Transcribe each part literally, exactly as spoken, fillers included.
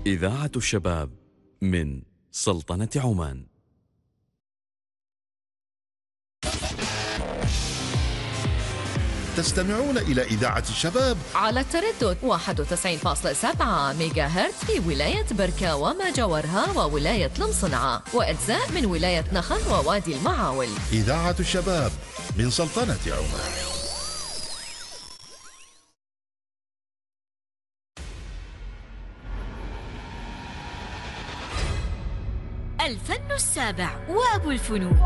إذاعة الشباب من سلطنة عمان. تستمعون إلى إذاعة الشباب على التردد واحد وتسعين فاصلة سبعة ميجا هرتز في ولاية بركة وما جاورها وولاية المصنعة وأجزاء من ولاية نخل ووادي المعاول. إذاعة الشباب من سلطنة عمان. الفن السابع وأبو الفنون.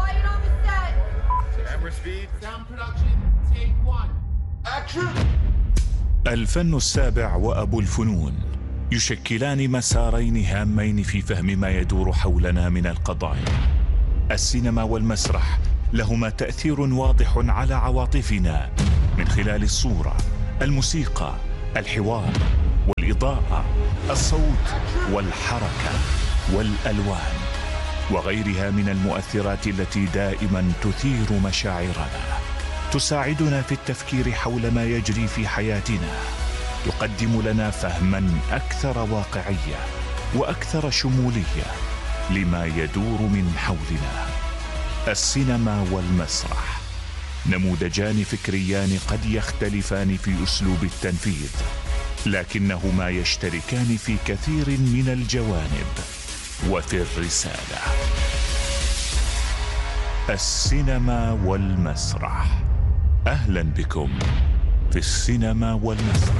الفن السابع وأبو الفنون يشكلان مسارين هامين في فهم ما يدور حولنا من القضايا. السينما والمسرح لهما تأثير واضح على عواطفنا من خلال الصورة، الموسيقى، الحوار، والإضاءة، الصوت، والحركة، والألوان، وغيرها من المؤثرات التي دائما تثير مشاعرنا، تساعدنا في التفكير حول ما يجري في حياتنا، تقدم لنا فهما أكثر واقعية وأكثر شمولية لما يدور من حولنا. السينما والمسرح نموذجان فكريان قد يختلفان في أسلوب التنفيذ، لكنهما يشتركان في كثير من الجوانب وفي الرسالة. السينما والمسرح، أهلا بكم في السينما والمسرح.